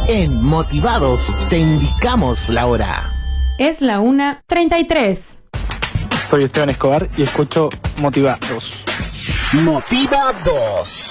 En Motivados te indicamos la hora. Es la 1:33. Soy Esteban Escobar y escucho Motivados. Motivados.